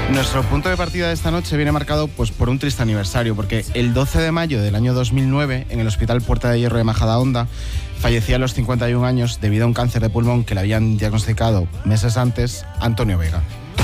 Nuestro punto de partida de esta noche viene marcado por un triste aniversario, porque el 12 de mayo del año 2009, en el Hospital Puerta de Hierro de Majadahonda, fallecía a los 51 años debido a un cáncer de pulmón que le habían diagnosticado meses antes Antonio Vega.